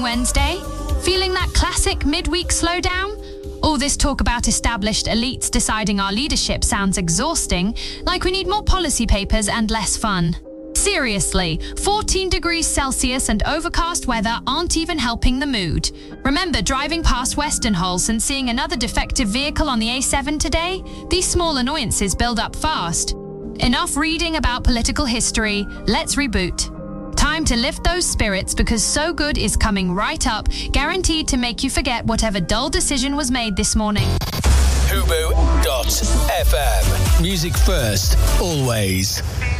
Wednesday? Feeling that classic midweek slowdown? All this talk about established elites deciding our leadership sounds exhausting, like we need more policy papers and less fun. Seriously, 14 degrees Celsius and overcast weather aren't even helping the mood. Remember driving past Westenholz and seeing another defective vehicle on the A7 today? These small annoyances build up fast. Enough reading about political history, let's reboot. Time to lift those spirits because So Good is coming right up, guaranteed to make you forget whatever dull decision was made this morning. Hubu.fm. Music first, always.